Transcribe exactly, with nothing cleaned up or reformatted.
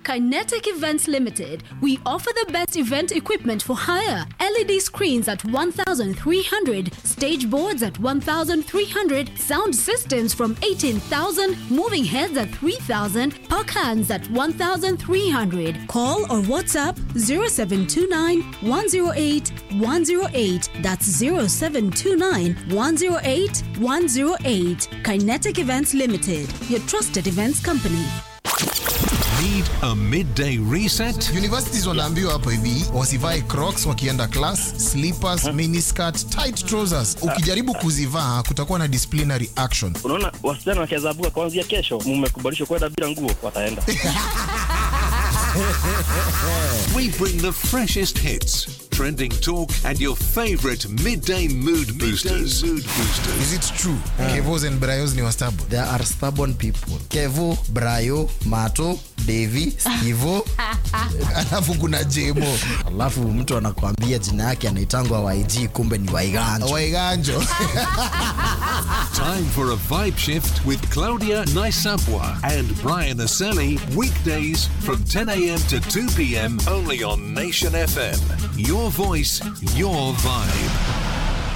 Kinetic Events Limited. We offer the best event equipment for hire. L E D screens at one thousand three hundred, stage boards at one thousand three hundred, sound systems from eighteen thousand, moving heads at three thousand, puck hands at one thousand three hundred. Call or WhatsApp zero seven two nine, one zero eight, one zero eight. That's zero seven two nine, one zero eight, one zero eight. Kinetic Events Limited, your trusted events company. Need a midday reset? Universities wanaambiwa hapo hivi wasivae Crocs wakienda class, slippers, miniskirt, tight trousers. Ukijaribu kuzivaa kutakuwa na disciplinary action. Unaona wasichana wakiazabuka kuanzia kesho mmekubalishwa kwenda bila nguo wataenda. We bring the freshest hits, trending talk, and your favorite midday mood boosters. Midday mood boosters. Is it true? Uh, Kevos and Brayos ni wastabu? There are stubborn people. Kevo, Brayo, Mato, Devi, Stevo, alafu kuna Jemo. Alafu mtu anakuambia jina yake anaitangwa Y G kumbe ni Waiganjo. Waiganjo. Time for a vibe shift with Claudia Naisabwa and Brian Aseli, weekdays from ten a.m. to two p.m. only on Nation F M. Your voice, your vibe.